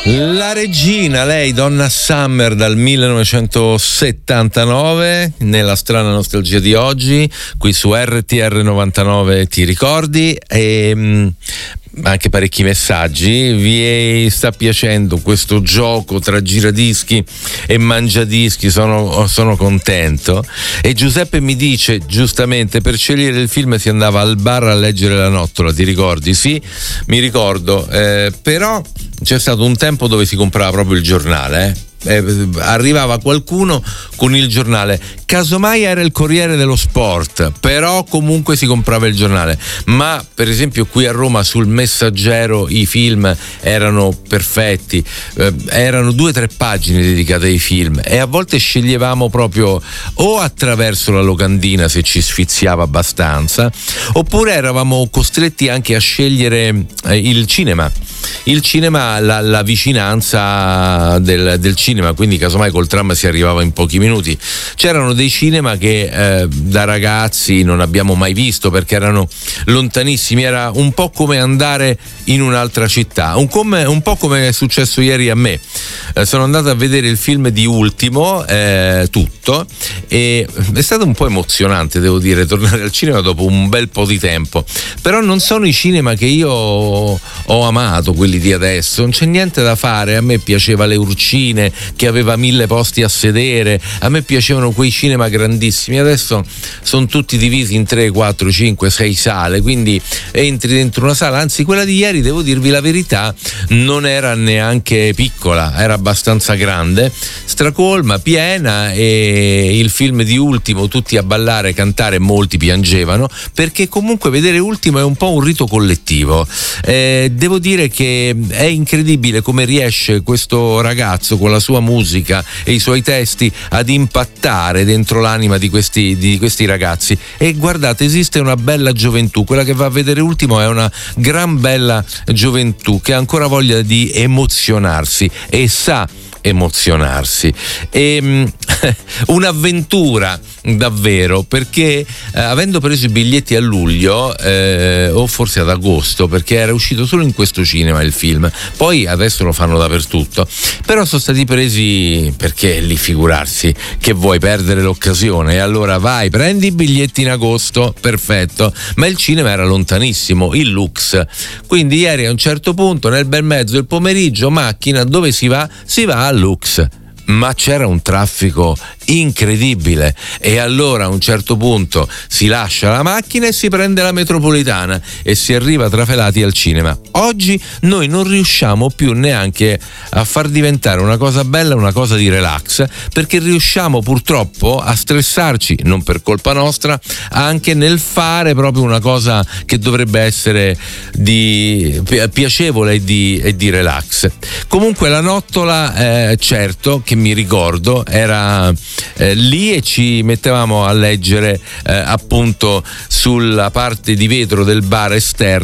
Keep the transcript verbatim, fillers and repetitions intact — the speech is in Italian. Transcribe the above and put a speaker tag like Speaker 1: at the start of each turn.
Speaker 1: La regina, lei, Donna Summer, dal millenovecentosettantanove, nella strana nostalgia di oggi, qui su R T R novantanove, ti ricordi? E mh, anche parecchi messaggi. Vi sta piacendo questo gioco tra giradischi e mangiadischi? Sono, sono contento. E Giuseppe mi dice, giustamente, per scegliere il film si andava al bar a leggere La Nottola, ti ricordi? Sì, mi ricordo, eh, però c'è stato un tempo dove si comprava proprio il giornale, eh? Eh, arrivava qualcuno con il giornale, casomai era il Corriere dello Sport, però comunque si comprava il giornale. Ma per esempio qui a Roma sul Messaggero i film erano perfetti, eh, erano due o tre pagine dedicate ai film, e a volte sceglievamo proprio o attraverso la locandina se ci sfiziava abbastanza, oppure eravamo costretti anche a scegliere eh, il cinema il cinema, la, la vicinanza del, del cinema, quindi casomai col tram si arrivava in pochi minuti. C'erano dei cinema che eh, da ragazzi non abbiamo mai visto perché erano lontanissimi, era un po' come andare in un'altra città, un, come, un po' come è successo ieri a me. Eh, sono andato a vedere il film di Ultimo, eh, tutto, e è stato un po' emozionante, devo dire, tornare al cinema dopo un bel po' di tempo. Però non sono i cinema che io ho, ho amato, quelli di adesso, non c'è niente da fare. A me piaceva Le Urcine, che aveva mille posti a sedere, a me piacevano quei cinema grandissimi. Adesso sono tutti divisi in tre, quattro, cinque, sei sale, quindi entri dentro una sala, anzi quella di ieri, devo dirvi la verità, non era neanche piccola, era abbastanza grande, stracolma, piena, e il film di Ultimo, tutti a ballare, cantare, molti piangevano, perché comunque vedere Ultimo è un po' un rito collettivo. Eh, devo dire che è incredibile come riesce questo ragazzo con la sua musica e i suoi testi ad impattare dentro l'anima di questi, di questi ragazzi. E guardate, esiste una bella gioventù, quella che va a vedere Ultimo è una gran bella gioventù che ha ancora voglia di emozionarsi e sa emozionarsi. E un'avventura davvero, perché eh, avendo preso i biglietti a luglio eh, o forse ad agosto, perché era uscito solo in questo cinema il film, poi adesso lo fanno dappertutto, però sono stati presi perché lì, figurarsi, che vuoi perdere l'occasione, e allora vai, prendi i biglietti in agosto, perfetto. Ma il cinema era lontanissimo, il Lux, quindi ieri a un certo punto, nel bel mezzo del pomeriggio, macchina, dove si va? Si va al Lux. Ma c'era un traffico incredibile, e allora a un certo punto si lascia la macchina e si prende la metropolitana e si arriva trafelati al cinema. Oggi noi non riusciamo più neanche a far diventare una cosa bella una cosa di relax, perché riusciamo purtroppo a stressarci, non per colpa nostra, anche nel fare proprio una cosa che dovrebbe essere di piacevole e di, e di relax. Comunque La Nottola, eh, certo che mi ricordo, era eh, lì, e ci mettevamo a leggere eh, appunto sulla parte di vetro del bar esterno